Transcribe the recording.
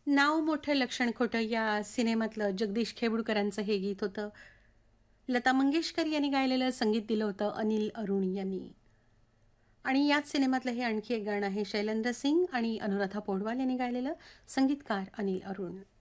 नाव मोठं लक्षण खोटं या सिनेमातलं जगदीश खेबुडकरांचं हे गीत होतं. लता मंगेशकर यांनी गायलेलं संगीत दिलं होतं अनिल अरुण यांनी. आणि याच सिनेमातलं हे आणखी एक गाणं आहे शैलेंद्र सिंग आणि अनुराधा पौडवाल यांनी गायलेलं, संगीतकार अनिल अरुण.